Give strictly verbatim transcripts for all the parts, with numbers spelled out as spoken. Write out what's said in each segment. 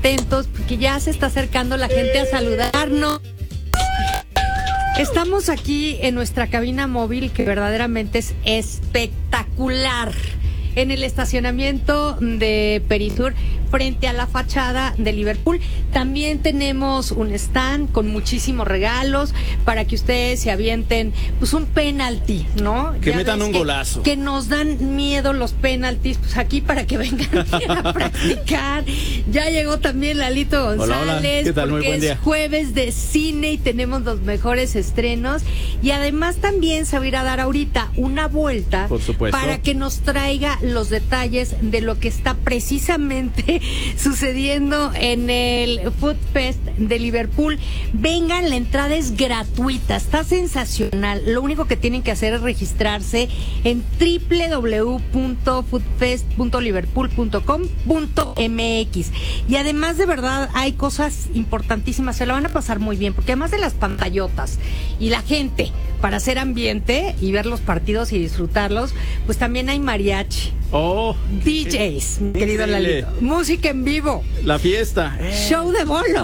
contentos porque ya se está acercando la gente a saludarnos. Estamos aquí en nuestra cabina móvil que verdaderamente es espectacular. En el estacionamiento de Perisur, frente a la fachada de Liverpool. También tenemos un stand con muchísimos regalos para que ustedes se avienten pues un penalti, ¿no? Que ya metan un que, golazo. Que nos dan miedo los penaltis, pues aquí para que vengan a practicar. Ya llegó también Lalito González, hola, hola. ¿Qué tal? Muy porque buen día. es jueves de cine y tenemos los mejores estrenos. Y además también se va a ir a dar ahorita una vuelta, por supuesto, para que nos traiga los detalles de lo que está precisamente sucediendo en el Food Fest de Liverpool. Vengan, la entrada es gratuita, está sensacional. Lo único que tienen que hacer es registrarse en doble u doble u doble u punto food fest punto liverpool punto com punto m x. Y además, de verdad, hay cosas importantísimas, se la van a pasar muy bien, porque además de las pantallotas y la gente para hacer ambiente y ver los partidos y disfrutarlos, pues también hay mariachi. Oh, D Js, mi querido Lalito. Música en vivo. La fiesta. Eh. Show de bolo.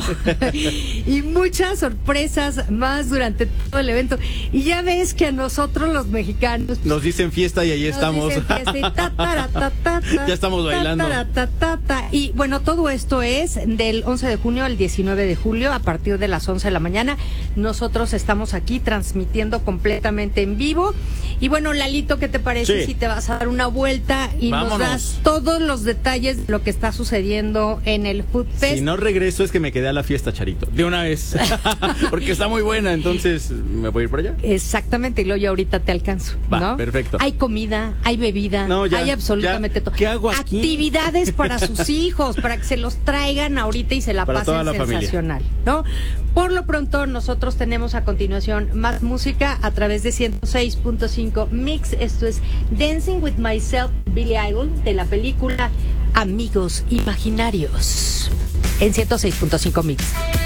Y muchas sorpresas más durante todo el evento. Y ya ves que a nosotros los mexicanos nos dicen fiesta y ahí nos estamos. Dicen fiesta y ta, ta, ta, ta, ta, ya estamos bailando. Ta, ta, ta, ta. Y bueno, todo esto es del once de junio al diecinueve de julio a partir de las once de la mañana. Nosotros estamos aquí transmitiendo completamente en vivo. Y bueno, Lalito, ¿qué te parece sí. si te vas a dar una vuelta y Vámonos. nos das todos los detalles de lo que está sucediendo en el Food Fest? Si no regreso es que me quedé a la fiesta, Charito. De una vez. Porque está muy buena, entonces me voy a ir por allá. Exactamente, y luego yo ahorita te alcanzo. Va, ¿no? perfecto. Hay comida, hay bebida, no, ya, hay absolutamente todo. ¿Qué hago aquí? Actividades para sus hijos, para que se los traigan ahorita y se la para pasen toda la sensacional, familia. ¿no? Por lo pronto, nosotros tenemos a continuación más música a través de ciento seis punto cinco Mix. Esto es Dancing with Myself, Billie Idol, de la película Amigos Imaginarios, en ciento seis punto cinco Mix.